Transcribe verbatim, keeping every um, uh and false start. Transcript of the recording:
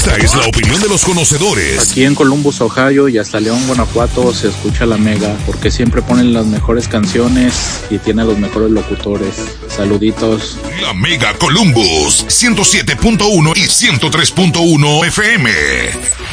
Esta es la opinión de los conocedores. Aquí en Columbus, Ohio y hasta León, Guanajuato se escucha la Mega porque siempre ponen las mejores canciones y tiene a los mejores locutores. Saluditos. La Mega Columbus, ciento siete punto uno y ciento tres punto uno F M.